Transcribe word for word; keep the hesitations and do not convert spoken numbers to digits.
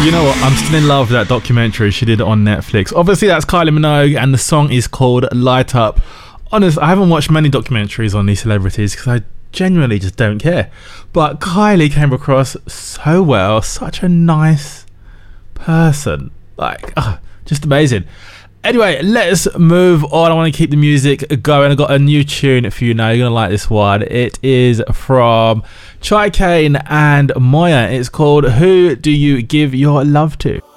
You know what? I'm still in love with that documentary she did on Netflix. Obviously, that's Kylie Minogue, and the song is called Light Up. Honest, I haven't watched many documentaries on these celebrities because I genuinely just don't care. But Kylie came across so well, such a nice person. Like, oh, just amazing. Anyway, let's move on. I want to keep the music going. I've got a new tune for you now. You're going to like this one. It is from Chai Kane and Moya. It's called Who Do You Give Your Love To?